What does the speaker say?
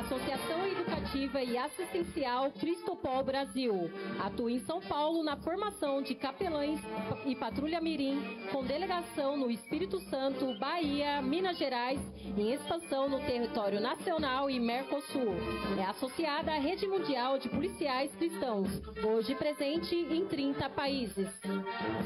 Associação Educativa e Assistencial Cristopol Brasil. Atua em São Paulo na formação de capelães e patrulha mirim, com delegação no Espírito Santo, Bahia, Minas Gerais, em expansão no território nacional e Mercosul. É associada à Rede Mundial de Policiais Cristãos, hoje presente em 30 países.